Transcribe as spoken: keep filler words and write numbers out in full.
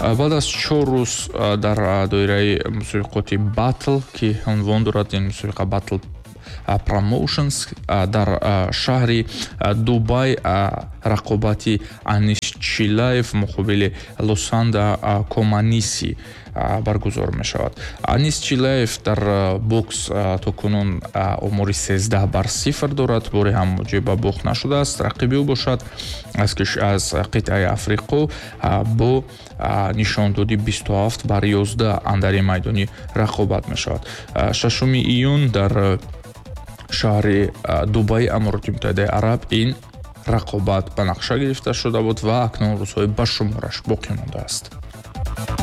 баъд аз чор рӯз дар доираи мусобиқоти батл ки унвон дорад, яъне мусобиқа батл Promotions дар шаҳри Дубай рақобати Анис Чилаев муқобили Лусанда Команиси баргузор мешавад. Анис Чилаев дар бокс то кунун омори сездаҳ бар сифр дорад, бори ҳам ҷоиба бохт нашудааст. Рақиби ӯ бошад аз қитъаи Африқо бо нишондоди бисту ҳафт бар ёздаҳ андари майдонӣ рақобат мешавад. шашуми июн дар шаҳри Дубай, Амирати Муттаҳидаи Араб ин рақобат ба нақша гирифта шуда буд ва акнун рӯзҳои ба шумораш боқӣ мондааст.